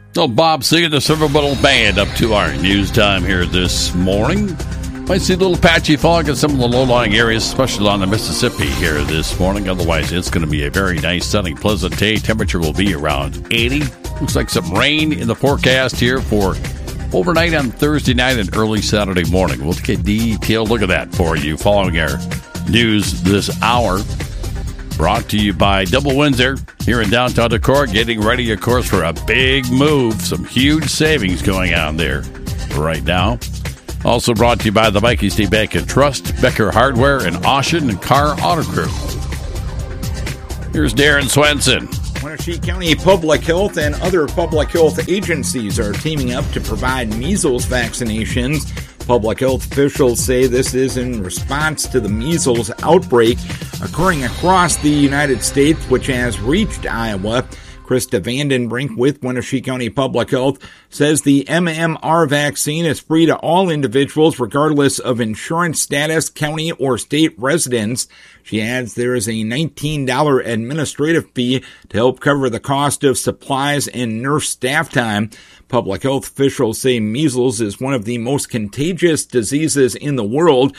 So Bob singing the Silver Bottle Band up to our news time here this morning. Might see a little patchy fog in some of the low-lying areas, especially along the Mississippi here this morning. Otherwise, it's going to be a very nice, sunny, pleasant day. Temperature will be around 80. Looks like some rain in the forecast here for overnight on Thursday night and early Saturday morning. We'll take a detailed look at that for you following our news this hour. Brought to you by Double Windsor here in downtown Decorah, getting ready, of course, for a big move. Some huge savings going on there right now. Also brought to you by the Viking State Bank and Trust, Becker Hardware, and Ocean and Car Auto Crew. Here's Darren Swenson. Wenatchee County Public Health and other public health agencies are teaming up to provide measles vaccinations. Public health officials say this is in response to the measles outbreak occurring across the United States, which has reached Iowa. Krista Vandenbrink with Wenatchee County Public Health says the MMR vaccine is free to all individuals regardless of insurance status, county, or state residence. She adds there is a $19 administrative fee to help cover the cost of supplies and nurse staff time. Public health officials say measles is one of the most contagious diseases in the world.